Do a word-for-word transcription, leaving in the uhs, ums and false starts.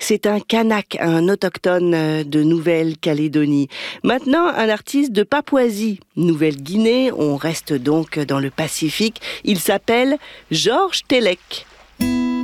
C'est un Kanak, un autochtone de Nouvelle-Calédonie. Maintenant, un artiste de Papouasie, Nouvelle-Guinée. On reste donc dans le Pacifique. Il s'appelle Georges Télek.